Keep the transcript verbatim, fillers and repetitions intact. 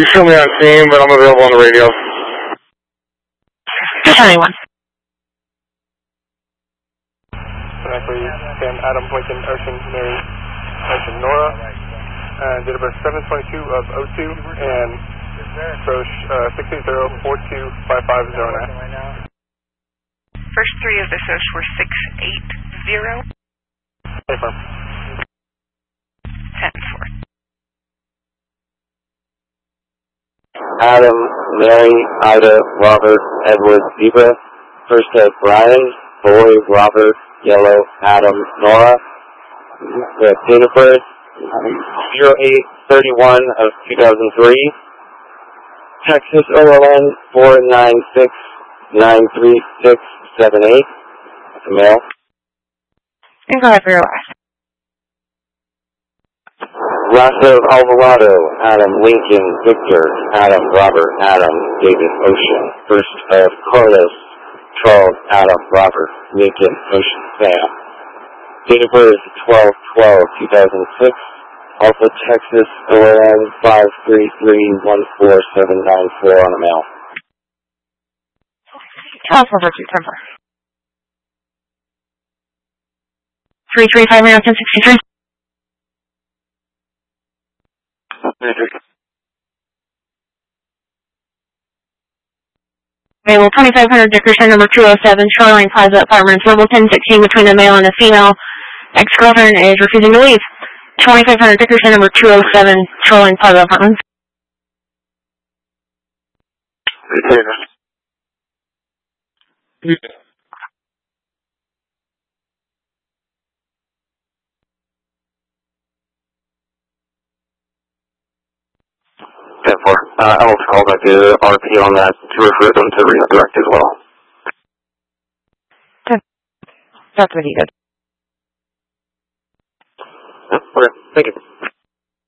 you show me on scene, but I'm available on the radio. two twenty-one. Exactly, Sam, Adam, Lincoln, Ocean, Mary, Ocean, Nora, and date of birth seven twenty-two of oh two, and approach uh, six eight zero, four two five five zero nine. First three of the search were six eight zero. Confirm. ten four. Adam, Mary, Ida, Robert, Edward, Zebra. First head, Brian, Boy, Robert, Yellow, Adam, Nora. The date of birth, zero eight thirty-one of two thousand three. Texas O L N four nine six nine three six seven eight. That's a male. And go ahead for your last. Last of Alvarado, Adam, Lincoln, Victor, Adam, Robert, Adam, David, Ocean. First of Carlos, Charles, Adam, Robert, Lincoln, Ocean, Sam. Date of birth twelve twelve two thousand six. Alpha Texas O L N five three three one four seven nine four on a male. Alpha Virtue, ten four. three three five zero ten sixty-three. Available twenty-five hundred Dickerson, number two oh seven, Shoreline Plaza Apartments, level ten sixteen between a male and a female. Ex-girlfriend is refusing to leave. twenty-five hundred Dickerson, number two oh seven, Shoreline Plaza Apartments. ten four. Uh, I will call back to R P on that to refer them to redirect as well. That's what he did. Okay, thank you.